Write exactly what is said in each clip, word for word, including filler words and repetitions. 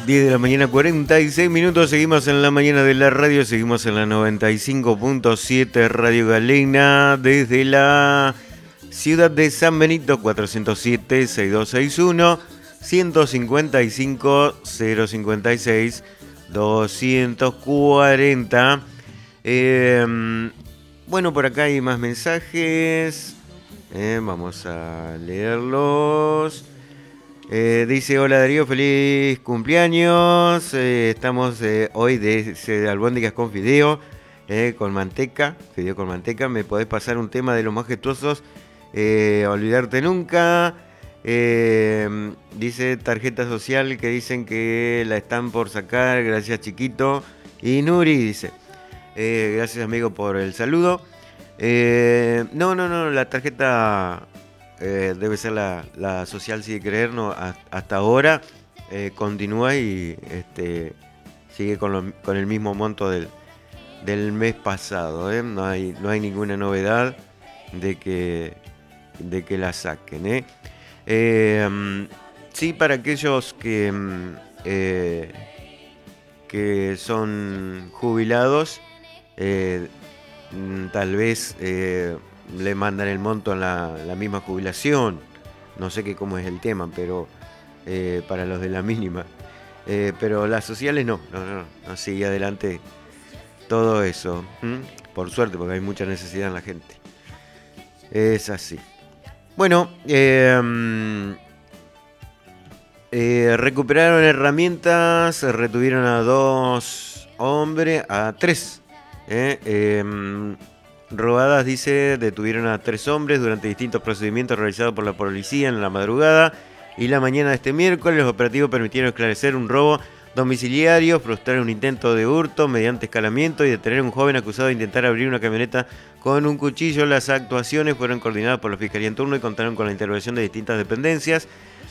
diez de la mañana, cuarenta y seis minutos. Seguimos en la mañana de la radio. Seguimos en la noventa y cinco punto siete Radio Galena. Desde la ciudad de San Benito, cuatrocientos siete, sesenta y dos sesenta y uno, ciento cincuenta y cinco, cero cincuenta y seis, doscientos cuarenta. Eh, bueno, por acá hay más mensajes. Eh, vamos a leerlos. Eh, dice, hola Darío, feliz cumpleaños. Eh, estamos eh, hoy de, de albóndigas con fideo, eh, con manteca, fideo con manteca. ¿Me podés pasar un tema de los majestuosos? Eh, olvidarte nunca. Eh, dice tarjeta social que dicen que la están por sacar. Gracias, chiquito. Y Nuri dice, eh, gracias amigo por el saludo. Eh, no, no, no, la tarjeta... Eh, debe ser la, la social, si creer, no, hasta ahora eh, continúa y este, sigue con, lo, con el mismo monto del, del mes pasado. ¿eh? No hay, no hay ninguna novedad de que, de que la saquen. ¿eh? Eh, sí, para aquellos que, eh, que son jubilados, eh, tal vez... Eh, le mandan el monto en la, la misma jubilación, no sé qué cómo es el tema, pero eh, para los de la mínima, eh, pero las sociales no, no, no, no sigue adelante todo eso, ¿Mm? Por suerte, porque hay mucha necesidad en la gente, es así. Bueno, eh, eh, recuperaron herramientas, retuvieron a dos hombres, a tres, eh, eh, robadas, dice, detuvieron a tres hombres durante distintos procedimientos realizados por la policía en la madrugada y la mañana de este miércoles. Los operativos permitieron esclarecer un robo domiciliario, frustrar un intento de hurto mediante escalamiento y detener a un joven acusado de intentar abrir una camioneta con un cuchillo. Las actuaciones fueron coordinadas por la Fiscalía en turno y contaron con la intervención de distintas dependencias.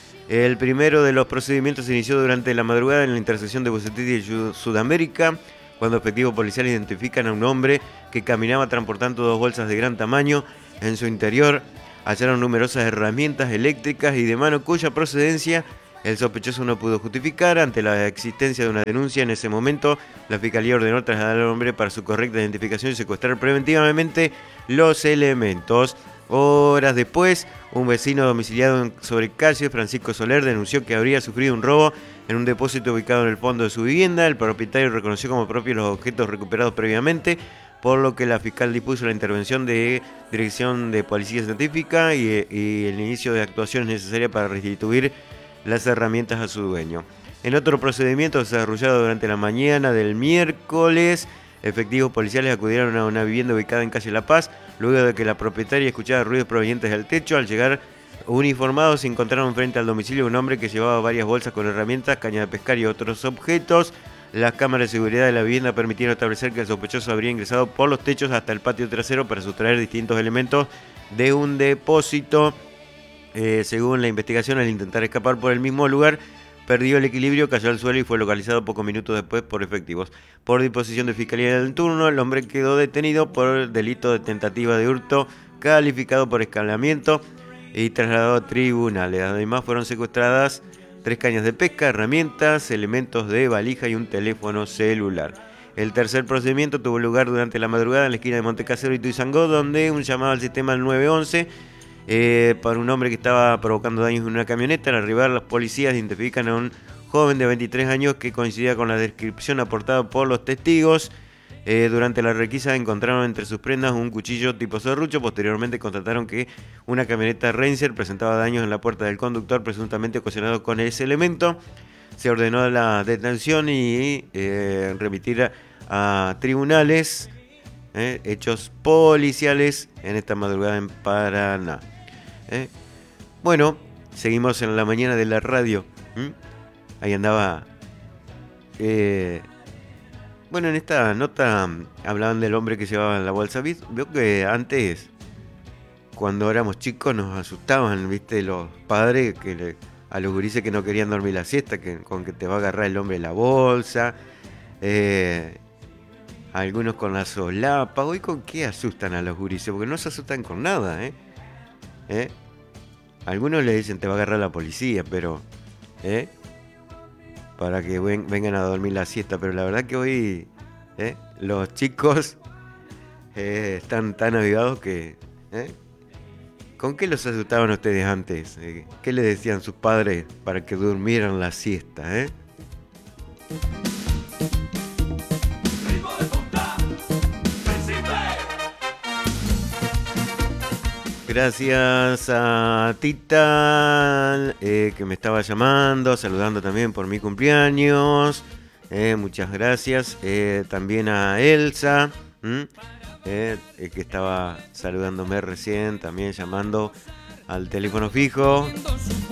El primero de los procedimientos se inició durante la madrugada en la intersección de Bucetich y Sudamérica, cuando efectivos policiales identifican a un hombre que caminaba transportando dos bolsas de gran tamaño. En su interior hallaron numerosas herramientas eléctricas y de mano cuya procedencia el sospechoso no pudo justificar. Ante la existencia de una denuncia en ese momento, la Fiscalía ordenó trasladar al hombre para su correcta identificación y secuestrar preventivamente los elementos. Horas después, un vecino domiciliado sobre calle, Francisco Soler, denunció que habría sufrido un robo en un depósito ubicado en el fondo de su vivienda. El propietario reconoció como propios los objetos recuperados previamente, por lo que la fiscal dispuso la intervención de Dirección de Policía Científica y, y el inicio de actuaciones necesarias para restituir las herramientas a su dueño. En otro procedimiento desarrollado durante la mañana del miércoles, efectivos policiales acudieron a una vivienda ubicada en calle La Paz, luego de que la propietaria escuchara ruidos provenientes del techo. Al llegar uniformados, se encontraron frente al domicilio un hombre que llevaba varias bolsas con herramientas, caña de pescar y otros objetos. Las cámaras de seguridad de la vivienda permitieron establecer que el sospechoso habría ingresado por los techos hasta el patio trasero para sustraer distintos elementos de un depósito. Eh, según la investigación, al intentar escapar por el mismo lugar, perdió el equilibrio, cayó al suelo y fue localizado pocos minutos después por efectivos. Por disposición de Fiscalía del turno, el hombre quedó detenido por delito de tentativa de hurto, calificado por escalamiento y trasladado a tribunales. Además, fueron secuestradas tres cañas de pesca, herramientas, elementos de valija y un teléfono celular. El tercer procedimiento tuvo lugar durante la madrugada en la esquina de Montecasero y Tuizangó, donde un llamado al sistema del nueve once eh, para un hombre que estaba provocando daños en una camioneta. Al arribar, los policías identifican a un joven de veintitrés años que coincidía con la descripción aportada por los testigos. Eh, durante la requisa encontraron entre sus prendas un cuchillo tipo serrucho. Posteriormente constataron que una camioneta Ranger presentaba daños en la puerta del conductor, presuntamente ocasionados con ese elemento. Se ordenó la detención y eh, remitir a, a tribunales eh, hechos policiales en esta madrugada en Paraná. Eh. Bueno, seguimos en la mañana de la radio. ¿Mm? Ahí andaba... Eh, Bueno, en esta nota hablaban del hombre que llevaba la bolsa. Veo que antes, cuando éramos chicos, nos asustaban, viste, los padres que le, a los gurises que no querían dormir la siesta, que, con que te va a agarrar el hombre la bolsa. Eh, algunos con la solapa. Hoy, ¿con qué asustan a los gurises? Porque no se asustan con nada, ¿eh? ¿Eh? Algunos le dicen te va a agarrar la policía, pero... ¿eh? para que ven- vengan a dormir la siesta, pero la verdad que hoy eh, los chicos eh, están tan avivados que... eh, ¿Con qué los asustaban ustedes antes? Eh, ¿Qué les decían sus padres para que durmieran la siesta? ¿Eh? Gracias a Tita, eh, que me estaba llamando, saludando también por mi cumpleaños. Eh, muchas gracias. Eh, también a Elsa, ¿m? Eh, eh, que estaba saludándome recién, también llamando al teléfono fijo.